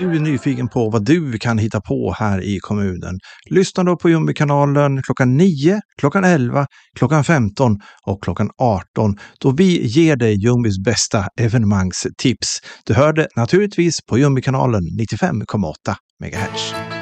du är nyfiken på vad du kan hitta på här i kommunen, lyssna då på Jumbikanalen klockan 9, klockan 11, klockan 15 och klockan 18 då vi ger dig Jumbis bästa evenemangstips. Du hör det naturligtvis på Jumbikanalen 95,8 MHz.